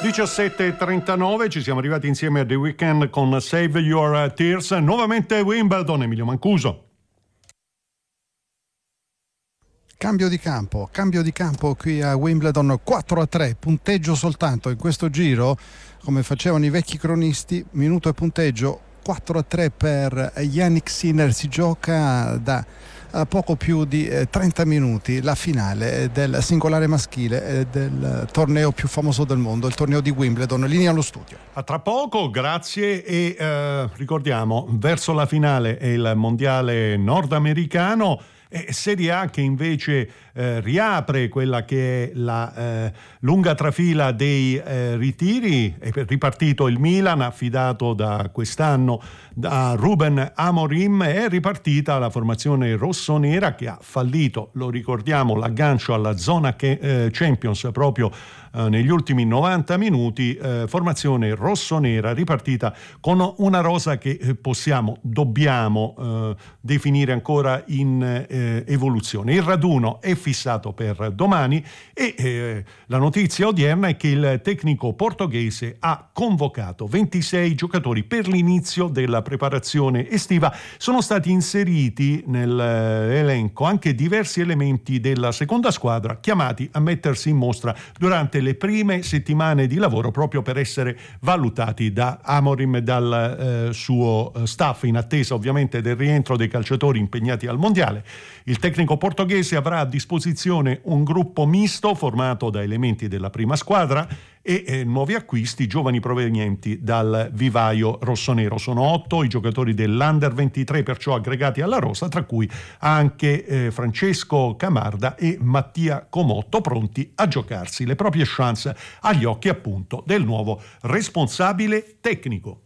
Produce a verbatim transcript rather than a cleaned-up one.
diciassette e trentanove, ci siamo arrivati insieme a The Weeknd con Save Your Tears. Nuovamente Wimbledon, Emilio Mancuso. Cambio di campo, cambio di campo qui a Wimbledon, quattro a tre, punteggio soltanto in questo giro, come facevano i vecchi cronisti, minuto e punteggio quattro a tre per Jannik Sinner. Si gioca da poco più di trenta minuti la finale del singolare maschile del torneo più famoso del mondo, il torneo di Wimbledon. Linea allo studio. A tra poco, grazie. E eh, ricordiamo, verso la finale è il mondiale nordamericano. E Serie A che invece eh, riapre quella che è la eh, lunga trafila dei eh, ritiri. È ripartito il Milan, affidato da quest'anno da Ruben Amorim. È ripartita la formazione rossonera che ha fallito, lo ricordiamo, l'aggancio alla zona che, eh, Champions proprio eh, negli ultimi novanta minuti. eh, formazione rossonera ripartita con una rosa che eh, possiamo, dobbiamo eh, definire ancora in eh, evoluzione. Il raduno è fissato per domani e eh, la notizia odierna è che il tecnico portoghese ha convocato ventisei giocatori per l'inizio della preparazione estiva. Sono stati inseriti nell'elenco anche diversi elementi della seconda squadra chiamati a mettersi in mostra durante le prime settimane di lavoro, proprio per essere valutati da Amorim e dal eh, suo staff, in attesa ovviamente del rientro dei calciatori impegnati al mondiale. Il tecnico portoghese avrà a disposizione un gruppo misto formato da elementi della prima squadra e eh, nuovi acquisti, giovani provenienti dal vivaio rossonero. Sono otto i giocatori dell'Under ventitré perciò aggregati alla rosa, tra cui anche eh, Francesco Camarda e Mattia Comotto, pronti a giocarsi le proprie chance agli occhi appunto del nuovo responsabile tecnico.